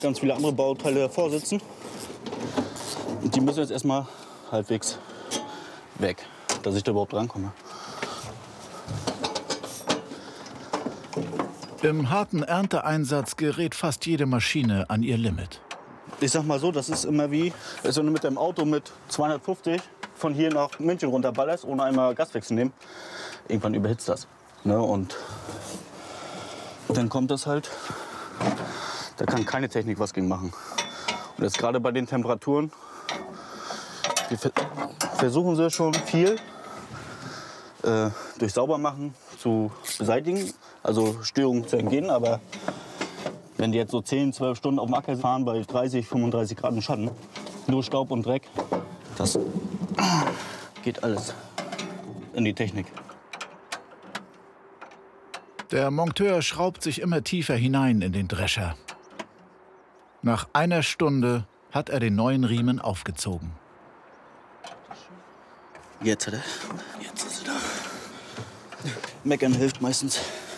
Ganz viele andere Bauteile davor sitzen. Und die müssen jetzt erstmal halbwegs weg, dass ich da überhaupt rankomme. Im harten Ernteeinsatz gerät fast jede Maschine an ihr Limit. Ich sag mal so, das ist immer wie, wenn du mit deinem Auto mit 250 von hier nach München runterballerst, ohne einmal Gaswechsel zu nehmen. Irgendwann überhitzt das. Ne? Und dann kommt das halt, da kann keine Technik was gegen machen. Und jetzt gerade bei den Temperaturen, die versuchen sie schon viel durch Saubermachen zu beseitigen, also Störungen zu entgehen. Aber wenn die jetzt so 10, 12 Stunden auf dem Acker fahren bei 30, 35 Grad im Schatten, nur Staub und Dreck, das geht alles in die Technik. Der Monteur schraubt sich immer tiefer hinein in den Drescher. Nach einer Stunde hat er den neuen Riemen aufgezogen. Jetzt hat er. Jetzt ist er da. Meckern hilft meistens.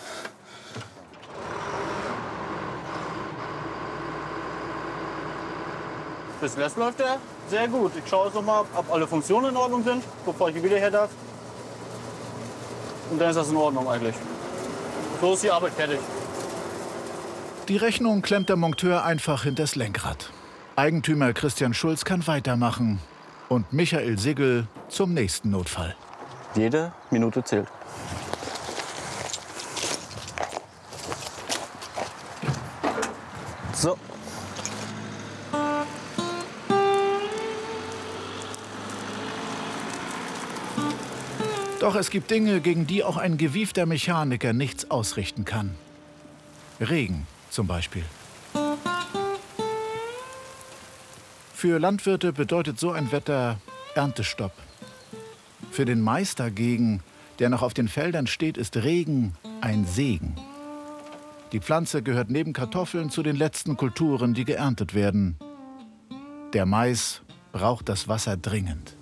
Bis jetzt läuft er sehr gut. Ich schaue jetzt noch mal, ob alle Funktionen in Ordnung sind, bevor ich wieder her darf. Und dann ist das in Ordnung eigentlich. So ist die Arbeit fertig. Die Rechnung klemmt der Monteur einfach hinters Lenkrad. Eigentümer Christian Schulz kann weitermachen. Und Michael Siggel zum nächsten Notfall. Jede Minute zählt. So. Doch es gibt Dinge, gegen die auch ein gewiefter Mechaniker nichts ausrichten kann. Regen zum Beispiel. Für Landwirte bedeutet so ein Wetter Erntestopp. Für den Mais dagegen, der noch auf den Feldern steht, ist Regen ein Segen. Die Pflanze gehört neben Kartoffeln zu den letzten Kulturen, die geerntet werden. Der Mais braucht das Wasser dringend.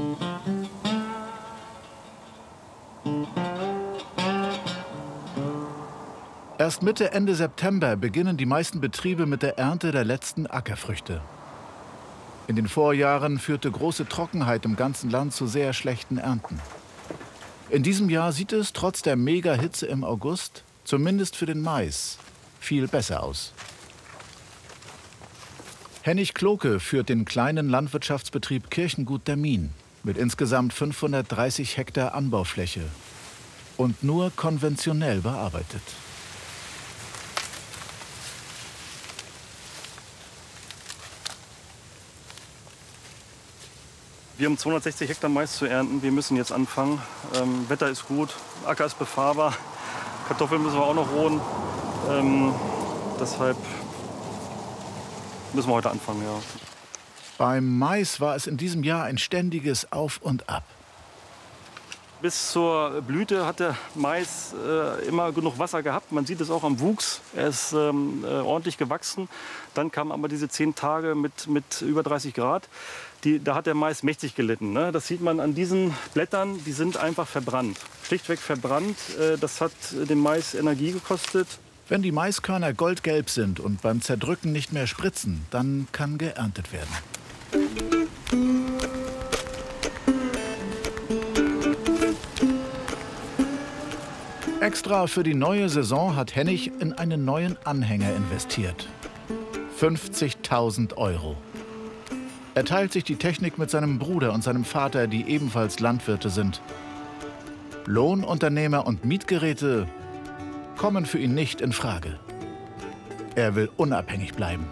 Erst Mitte, Ende September beginnen die meisten Betriebe mit der Ernte der letzten Ackerfrüchte. In den Vorjahren führte große Trockenheit im ganzen Land zu sehr schlechten Ernten. In diesem Jahr sieht es trotz der Mega-Hitze im August, zumindest für den Mais, viel besser aus. Hennig Kloke führt den kleinen Landwirtschaftsbetrieb Kirchengut der Mien mit insgesamt 530 Hektar Anbaufläche und nur konventionell bearbeitet. Wir haben 260 Hektar Mais zu ernten. Wir müssen jetzt anfangen. Wetter ist gut, Acker ist befahrbar. Kartoffeln müssen wir auch noch roden. Deshalb müssen wir heute anfangen. Ja. Beim Mais war es in diesem Jahr ein ständiges Auf und Ab. Bis zur Blüte hat der Mais immer genug Wasser gehabt. Man sieht es auch am Wuchs. Er ist ordentlich gewachsen. Dann kamen aber diese 10 Tage mit über 30 Grad. Da hat der Mais mächtig gelitten. Ne? Das sieht man an diesen Blättern. Die sind einfach verbrannt. Schlichtweg verbrannt. Das hat dem Mais Energie gekostet. Wenn die Maiskörner goldgelb sind und beim Zerdrücken nicht mehr spritzen, dann kann geerntet werden. Extra für die neue Saison hat Hennig in einen neuen Anhänger investiert. 50.000 €. Er teilt sich die Technik mit seinem Bruder und seinem Vater, die ebenfalls Landwirte sind. Lohnunternehmer und Mietgeräte kommen für ihn nicht in Frage. Er will unabhängig bleiben.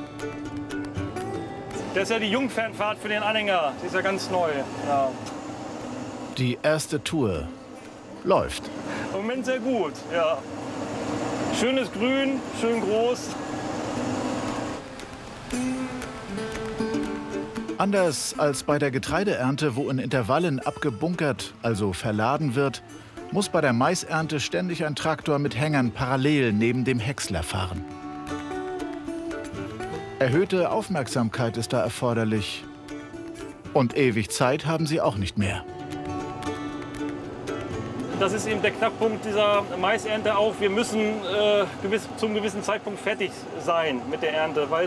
Das ist ja die Jungfernfahrt für den Anhänger. Die ist ja ganz neu. Ja. Die erste Tour läuft. Im Moment sehr gut. Ja. Schönes Grün, schön groß. Anders als bei der Getreideernte, wo in Intervallen abgebunkert, also verladen wird, muss bei der Maisernte ständig ein Traktor mit Hängern parallel neben dem Häcksler fahren. Erhöhte Aufmerksamkeit ist da erforderlich. Und ewig Zeit haben sie auch nicht mehr. das ist eben der Knackpunkt dieser Maisernte auch. Wir müssen zum gewissen Zeitpunkt fertig sein mit der Ernte, weil